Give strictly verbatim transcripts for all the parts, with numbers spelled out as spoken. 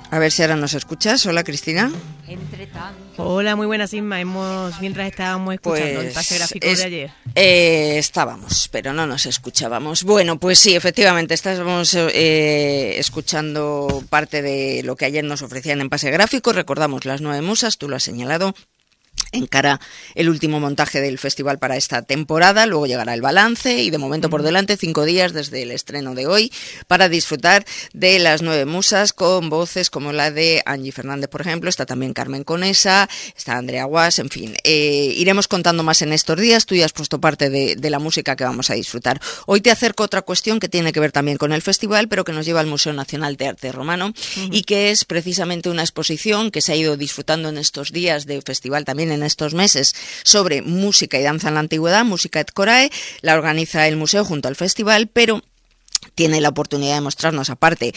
A ver si ahora nos escuchas. Hola, Cristina. Hola, muy buenas, Inma. Hemos, mientras estábamos escuchando pues, el pase gráfico es, de ayer. Eh, estábamos, pero no nos escuchábamos. Bueno, pues sí, efectivamente, estábamos eh, escuchando parte de lo que ayer nos ofrecían en pase gráfico. Recordamos las nueve musas, tú lo has señalado. Encara el último montaje del festival para esta temporada, luego llegará el balance y de momento por delante cinco días desde el estreno de hoy para disfrutar de las nueve musas con voces como la de Angie Fernández, por ejemplo. Está también Carmen Conesa, está Andrea Guas, en fin, eh, iremos contando más en estos días. Tú ya has puesto parte de, de la música que vamos a disfrutar. Hoy te acerco otra cuestión que tiene que ver también con el festival, pero que nos lleva al Museo Nacional de Arte Romano uh-huh. y que es precisamente una exposición que se ha ido disfrutando en estos días de festival, también en en estos meses, sobre música y danza en la antigüedad, Música et Corae. La organiza el museo junto al festival, pero tiene la oportunidad de mostrarnos, aparte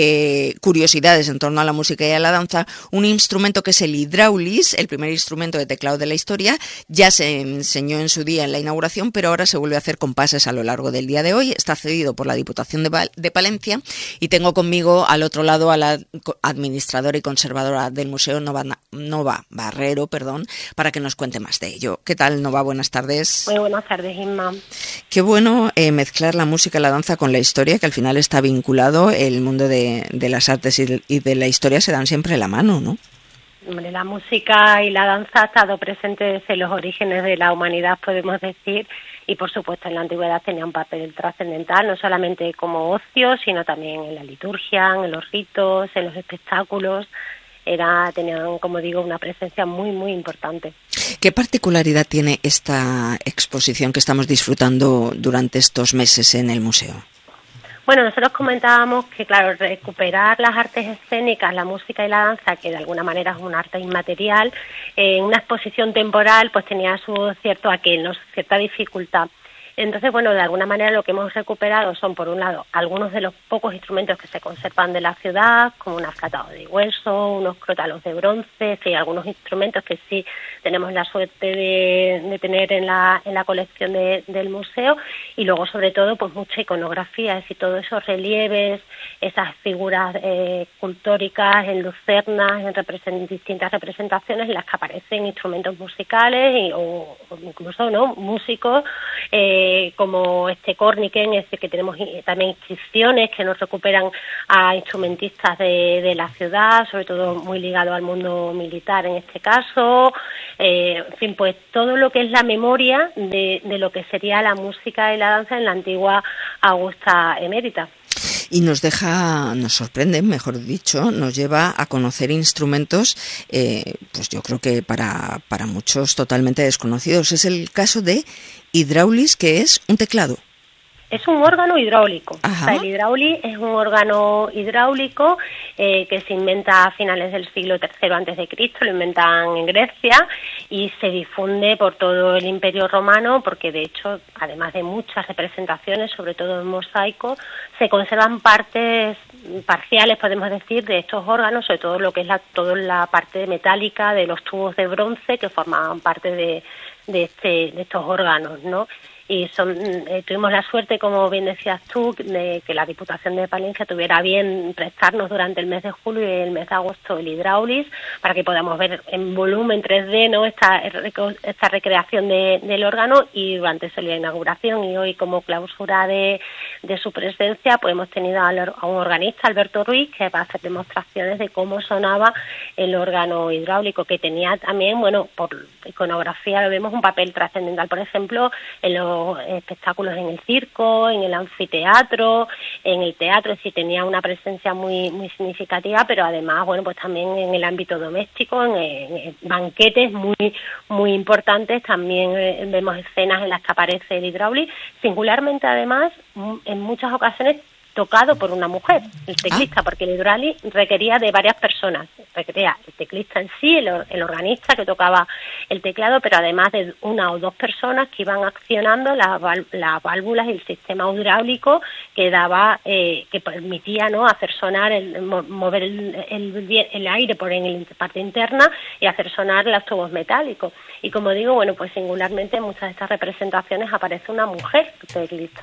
de curiosidades en torno a la música y a la danza, un instrumento que es el hidráulis, el primer instrumento de teclado de la historia. Ya se enseñó en su día en la inauguración, pero ahora se vuelve a hacer compases a lo largo del día de hoy. Está cedido por la Diputación de, Val- de Palencia y tengo conmigo al otro lado a la administradora y conservadora del museo, Nova, Nova Barrero, perdón, para que nos cuente más de ello. ¿Qué tal, Nova? Buenas tardes. Muy buenas tardes, Inma. Qué bueno eh, mezclar la música y la danza con la historia, que al final está vinculado. El mundo de, de las artes y de, y de la historia se dan siempre la mano, ¿no? Hombre, la música y la danza ha estado presente desde los orígenes de la humanidad, podemos decir, y por supuesto en la antigüedad tenía un papel trascendental, no solamente como ocio, sino también en la liturgia, en los ritos, en los espectáculos. Era, tenían, como digo, una presencia muy, muy importante. ¿Qué particularidad tiene esta exposición que estamos disfrutando durante estos meses en el museo? Bueno, nosotros comentábamos que, claro, recuperar las artes escénicas, la música y la danza, que de alguna manera es un arte inmaterial, en una exposición temporal, pues tenía su cierto aquel, ¿no? Cierta dificultad. Entonces, bueno, de alguna manera lo que hemos recuperado son, por un lado, algunos de los pocos instrumentos que se conservan de la ciudad, como un ascatado de hueso, unos crótalos de bronce, y algunos instrumentos que sí tenemos la suerte de, de tener en la, en la colección de, del museo, y luego, sobre todo, pues mucha iconografía, es decir, todos esos relieves, esas figuras eh, escultóricas en lucernas, en represent- distintas representaciones en las que aparecen instrumentos musicales y, o, o incluso, ¿no?, músicos, eh, como este Corniken, es decir, que tenemos también inscripciones que nos recuperan a instrumentistas de, de la ciudad, sobre todo muy ligado al mundo militar en este caso, eh, en fin, pues todo lo que es la memoria de, de lo que sería la música y la danza en la antigua Augusta Emérita. Y nos deja, nos sorprende, mejor dicho, nos lleva a conocer instrumentos, eh, pues yo creo que para, para muchos totalmente desconocidos. Es el caso de hidráulis, que es un teclado. Es un órgano hidráulico. Ajá. O sea, el hidráulis es un órgano hidráulico eh, que se inventa a finales del siglo tercero antes de Cristo, lo inventan en Grecia y se difunde por todo el Imperio Romano, porque de hecho, además de muchas representaciones, sobre todo en mosaico, se conservan partes parciales, podemos decir, de estos órganos, sobre todo lo que es la, toda la parte metálica de los tubos de bronce que formaban parte de, de, este, de estos órganos, ¿no? Y son, eh, tuvimos la suerte, como bien decías tú, de que la Diputación de Palencia tuviera bien prestarnos durante el mes de julio y el mes de agosto el hidráulis para que podamos ver en volumen tres D, ¿no?, esta, esta recreación de, del órgano, y durante eso la inauguración y hoy como clausura de, de su presencia pues hemos tenido a un organista, Alberto Ruiz, que va a hacer demostraciones de cómo sonaba el órgano hidráulico, que tenía también, bueno, por iconografía lo vemos, un papel trascendental, por ejemplo, en los espectáculos en el circo, en el anfiteatro, en el teatro, es decir, tenía una presencia muy muy significativa, pero además, bueno, pues también en el ámbito doméstico, en, en banquetes muy muy importantes, también eh, vemos escenas en las que aparece el hidráulis, singularmente además, en muchas ocasiones tocado por una mujer, el teclista, ah. porque el hidráulis requería de varias personas, requería el teclista en sí, el, el organista que tocaba el teclado, pero además de una o dos personas que iban accionando las la válvulas y el sistema hidráulico que daba, eh, que permitía, ¿no?, hacer sonar, el, mover el, el, el aire por en la parte interna y hacer sonar los tubos metálicos. Y como digo, bueno, pues singularmente en muchas de estas representaciones aparece una mujer teclista.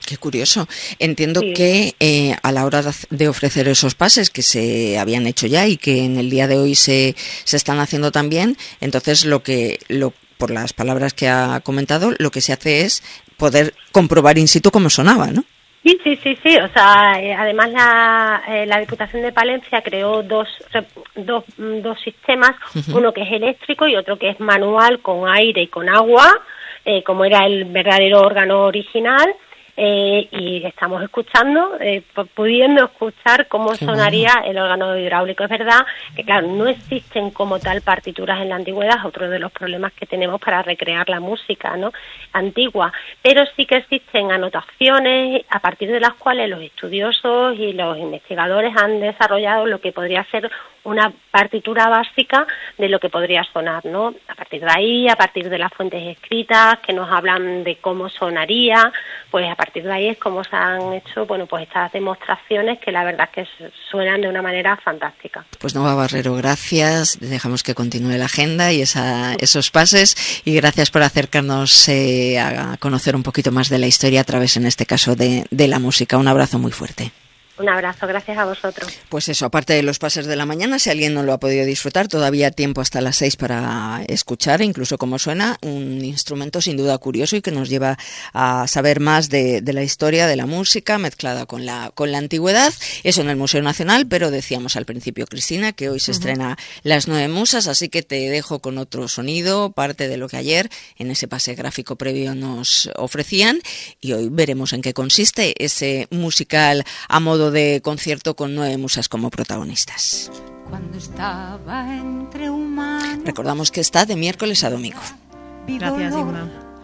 Qué curioso. Entiendo Sí. que eh, a la hora de ofrecer esos pases que se habían hecho ya y que en el día de hoy se, se están haciendo también, entonces lo que, lo, por las palabras que ha comentado, lo que se hace es poder comprobar in situ cómo sonaba, ¿no? Sí, sí, sí, sí. O sea, eh, además la, eh, la Diputación de Palencia creó dos, dos, dos sistemas, uh-huh. uno que es eléctrico y otro que es manual con aire y con agua, eh, como era el verdadero órgano original. Eh, y estamos escuchando, eh, pudiendo escuchar cómo Qué sonaría bueno. el órgano hidráulico. Es verdad que, claro, no existen como tal partituras en la antigüedad, es otro de los problemas que tenemos para recrear la música, ¿no?, antigua, pero sí que existen anotaciones a partir de las cuales los estudiosos y los investigadores han desarrollado lo que podría ser una partitura básica de lo que podría sonar, ¿no? A partir de ahí, a partir de las fuentes escritas que nos hablan de cómo sonaría, pues a partir de ahí es como se han hecho, bueno, pues estas demostraciones que la verdad es que suenan de una manera fantástica. Pues Nova Barrero, gracias. Dejamos que continúe la agenda y esa, esos pases, y gracias por acercarnos eh, a conocer un poquito más de la historia a través, en este caso, de, de la música. Un abrazo muy fuerte. Un abrazo, gracias a vosotros. Pues eso, aparte de los pases de la mañana, si alguien no lo ha podido disfrutar, todavía hay tiempo hasta las seis para escuchar, incluso cómo suena, un instrumento sin duda curioso y que nos lleva a saber más de, de la historia de la música mezclada con la con la antigüedad. Eso en el Museo Nacional, pero decíamos al principio, Cristina, que hoy se uh-huh. estrena Las Nueve Musas, así que te dejo con otro sonido, parte de lo que ayer en ese pase gráfico previo nos ofrecían, y hoy veremos en qué consiste ese musical a modo de concierto con nueve musas como protagonistas. Cuando estaba entre humanos. Recordamos que está de miércoles a domingo. Gracias, Inma.